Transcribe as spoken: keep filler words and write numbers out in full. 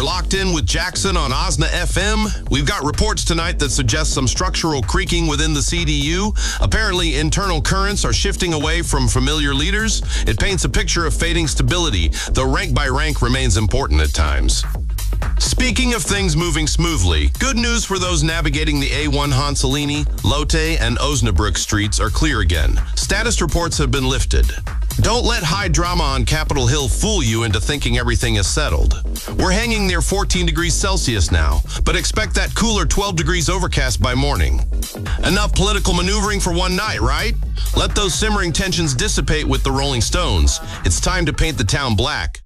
You're locked in with Jackson on Osna F M. We've got reports tonight that suggest some structural creaking within the C D U. Apparently, internal currents are shifting away from familiar leaders. It paints a picture of fading stability, though rank by rank remains important at times. Speaking of things moving smoothly, good news for those navigating the A one Honsolini, Lotte, and Osnabrück streets are clear again. Status reports have been lifted. Don't let high drama on Capitol Hill fool you into thinking everything is settled. We're hanging near fourteen degrees Celsius now, but expect that cooler twelve degrees overcast by morning. Enough political maneuvering for one night, right? Let those simmering tensions dissipate with the Rolling Stones. It's time to paint the town black.